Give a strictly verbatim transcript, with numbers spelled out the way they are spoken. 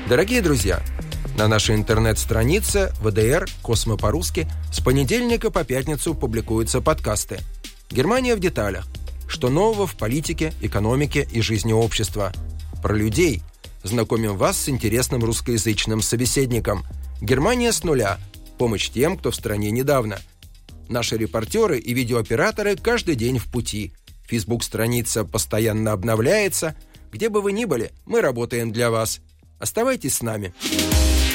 Дорогие друзья, на нашей интернет-странице вэ дэ эр «Космо по-русски» с понедельника по пятницу публикуются подкасты «Германия в деталях», что нового в политике, экономике и жизни общества. Про людей. Знакомим вас с интересным русскоязычным собеседником. «Германия с нуля». Помощь тем, кто в стране недавно. Наши репортеры и видеооператоры каждый день в пути. Фейсбук-страница постоянно обновляется. Где бы вы ни были, мы работаем для вас. Оставайтесь с нами.